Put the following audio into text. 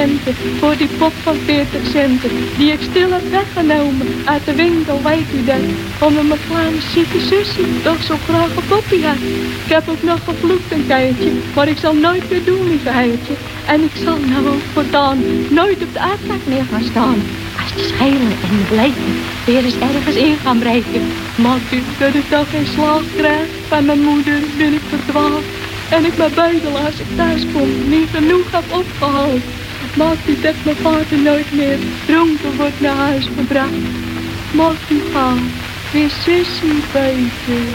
voor die pop van 40 centen, die ik stil heb weggenomen uit de winkel, weet u dat? Omdat mijn kleine zieke zusje toch zo graag een poppie had. Ik heb ook nog gevloekt een keertje, maar ik zal nooit meer doen, lieve heertje. En ik zal nou ook voortaan nooit op de uitkijk meer gaan staan. Als de schelen en de bleken weer eens ergens in gaan breken. Maakt u dat ik toch geen slaag krijg van mijn moeder, ben ik verdwaald. En ik mijn beugel als ik thuis kom niet genoeg heb opgehaald. Maakt u dat mijn vader nooit meer dronken wordt naar huis gebracht. Maakt u gaan, weer zusje beter.